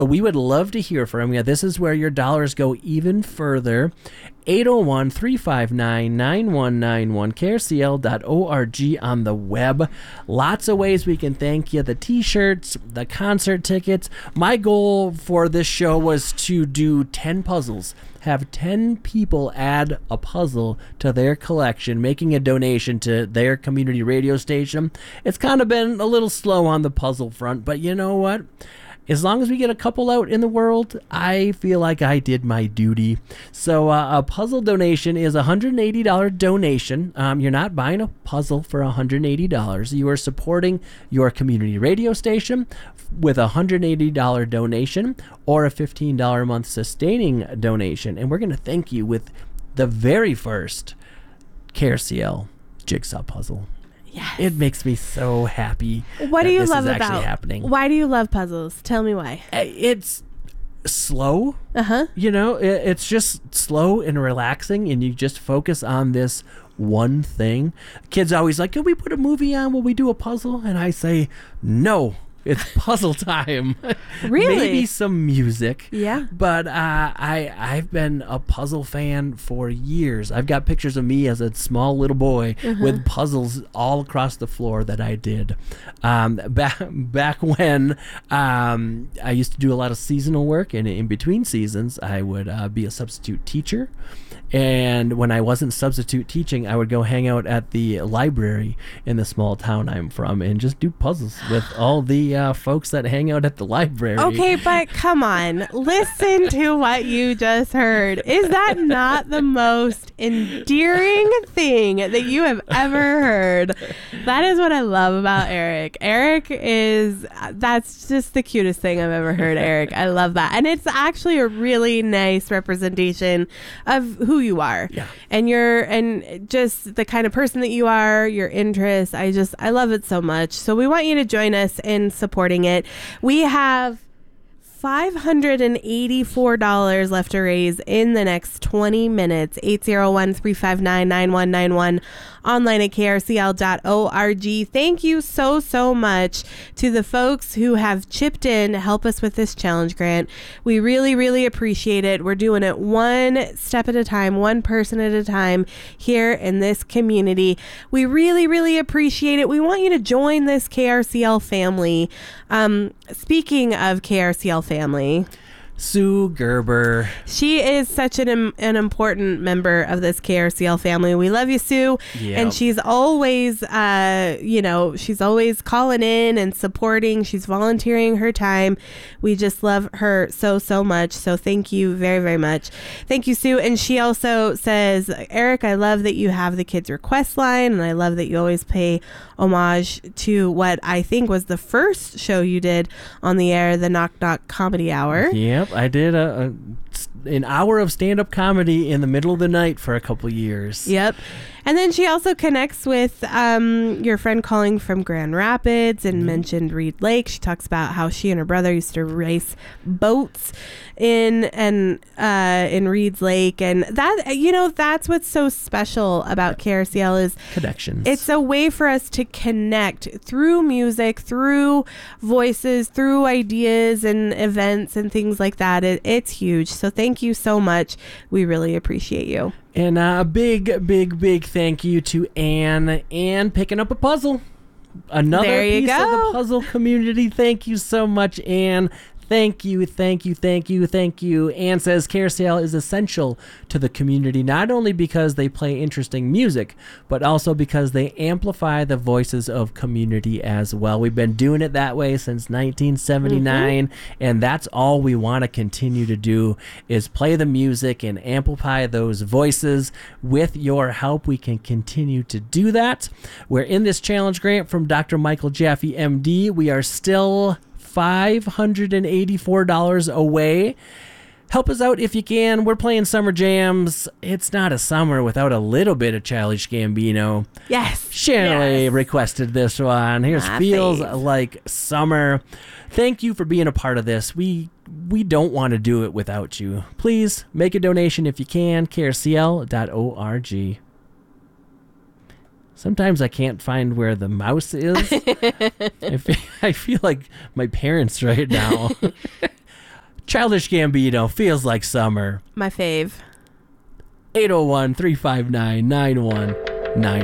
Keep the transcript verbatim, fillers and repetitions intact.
We would love to hear from you. This is where your dollars go even further. eight oh one, three five nine, nine one nine one, K R C L dot org on the web. Lots of ways we can thank you. The t-shirts, the concert tickets. My goal for this show was to do ten puzzles. Have ten people add a puzzle to their collection, making a donation to their community radio station. It's kind of been a little slow on the puzzle front, but you know what? As long as we get a couple out in the world, I feel like I did my duty. So uh, a puzzle donation is a one hundred eighty dollars donation. Um, you're not buying a puzzle for one hundred eighty dollars. You are supporting your community radio station with a one hundred eighty dollars donation or a fifteen dollars a month sustaining donation. And we're going to thank you with the very first K R C L jigsaw puzzle. Yes. It makes me so happy. What do you love about happening. Why do you love puzzles? Tell me why. It's slow. Uh-huh. You know, it, it's just slow and relaxing, and you just focus on this one thing. Kids always like, can we put a movie on? Will we do a puzzle? And I say, no. It's puzzle time. Really? Maybe some music. Yeah. But uh, I, I've been a puzzle fan for years. I've got pictures of me as a small little boy uh-huh. with puzzles all across the floor that I did. Um, back, back when um, I used to do a lot of seasonal work, and in between seasons, I would uh, be a substitute teacher. And when I wasn't substitute teaching, I would go hang out at the library in the small town I'm from and just do puzzles with all the uh, folks that hang out at the library. Okay, but come on. Listen to what you just heard. Is that not the most endearing thing that you have ever heard? That is what I love about Eric. Eric is, that's just the cutest thing I've ever heard, Eric. I love that. And it's actually a really nice representation of who you are. Yeah. And you're, and just the kind of person that you are, your interests. I just, I love it so much. So we want you to join us in supporting it. We have five hundred eighty-four dollars left to raise in the next twenty minutes. eight oh one, three five nine, nine one nine one, online at K R C L dot org. Thank you so, so much to the folks who have chipped in to help us with this challenge grant. We really, really appreciate it. We're doing it one step at a time, one person at a time here in this community. We really, really appreciate it. We want you to join this K R C L family. Um, speaking of K R C L family, Sue Gerber. She is such an an important member of this K R C L family. We love you, Sue. Yep. And she's always, uh, you know, she's always calling in and supporting. She's volunteering her time. We just love her so, so much. So thank you very, very much. Thank you, Sue. And she also says, Eric, I love that you have the kids request line, and I love that you always pay homage to what I think was the first show you did on the air, the Knock Knock Comedy Hour. Yep. I did a, a an hour of stand-up comedy in the middle of the night for a couple years. Yep. And then she also connects with um, your friend calling from Grand Rapids and mm-hmm. mentioned Reed Lake. She talks about how she and her brother used to race boats in and uh, in Reed's Lake, and that, you know, that's what's so special about K R C L is connections. It's a way for us to connect through music, through voices, through ideas and events and things like that. It, it's huge. So thank you so much. We really appreciate you. And uh, a big, big, big thank you to Anne. Anne picking up a puzzle. Another there you piece go. of the puzzle community. Thank you so much, Anne. Thank you, thank you, thank you, thank you. Anne says K R C L is essential to the community, not only because they play interesting music, but also because they amplify the voices of community as well. We've been doing it that way since nineteen seventy-nine, mm-hmm. and that's all we want to continue to do is play the music and amplify those voices. With your help, we can continue to do that. We're in this challenge grant from Doctor Michael Jaffe, M D. We are still five hundred eighty-four dollars away. Help us out if you can. We're playing summer jams. It's not a summer without a little bit of Childish Gambino. Yes. Shirley yes. requested this one. Here's My Feels face. Like Summer. Thank you for being a part of this. We we don't want to do it without you. Please make a donation if you can. K R C L dot org. Sometimes I can't find where the mouse is. I, feel, I feel like my parents right now. Childish Gambino, Feels Like Summer. My fave. eight oh one, three five nine, nine one nine